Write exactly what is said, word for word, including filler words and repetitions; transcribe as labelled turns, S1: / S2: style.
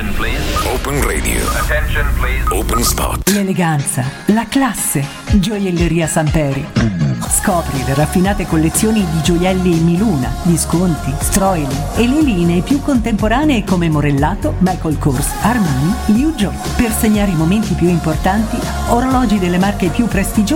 S1: Attention please.
S2: Open Radio.
S1: Attention please.
S2: Open Spot.
S3: L'eleganza, la classe. Gioielleria Samperi. Scopri le raffinate collezioni di gioielli Miluna, Visconti, Stroili e le linee più contemporanee come Morellato, Michael Kors, Armani, Liu Jong. Per segnare i momenti più importanti, orologi delle marche più prestigiose